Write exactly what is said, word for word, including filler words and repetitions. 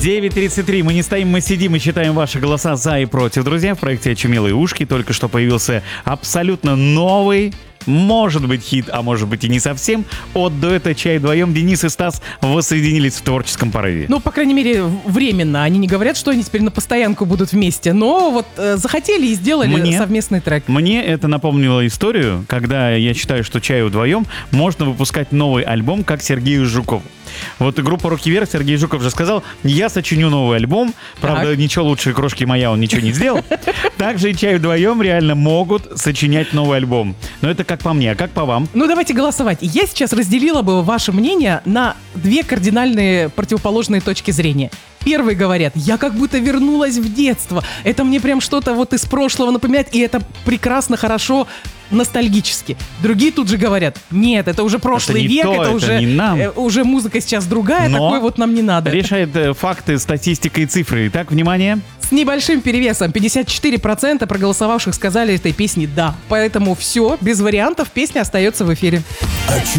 девять тридцать три. Мы не стоим, мы сидим и читаем ваши голоса за и против. Друзья, в проекте «Очумелые ушки» только что появился абсолютно новый, может быть, хит, а может быть и не совсем, от дуэта «Чай вдвоем». Денис и Стас воссоединились в творческом порыве. Ну, по крайней мере, временно. Они не говорят, что они теперь на постоянку будут вместе, но вот э, захотели и сделали Мне, совместный трек. Мне это напомнило историю, когда я считаю, что «Чаю вдвоем» можно выпускать новый альбом, как Сергею Жукову. Вот и группа «Руки вверх», Сергей Жуков же сказал: я сочиню новый альбом. Правда, так. Ничего лучше «Крошки моя» он ничего не сделал. Также и «Чай вдвоем» реально могут сочинять новый альбом. Но это как по мне, а как по вам? Ну, давайте голосовать. Я сейчас разделила бы ваше мнение на две кардинальные противоположные точки зрения. Первые говорят: я как будто вернулась в детство. Это мне прям что-то вот из прошлого напоминает, и это прекрасно, хорошо, ностальгически. Другие тут же говорят: нет, это уже прошлый это не век, то, это, это уже, не нам. э, уже музыка сейчас другая, Но такой вот нам не надо. Решает э, факты, статистика и цифры. Итак, внимание. С небольшим перевесом пятьдесят четыре процента проголосовавших сказали этой песне «да». Поэтому все, без вариантов, песня остается в эфире.